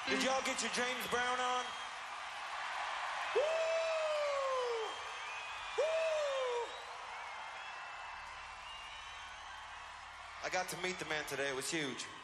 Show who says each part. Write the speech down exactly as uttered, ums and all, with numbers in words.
Speaker 1: Did y'all get your James Brown on? Woo! Woo! I got to meet the man today. It was huge.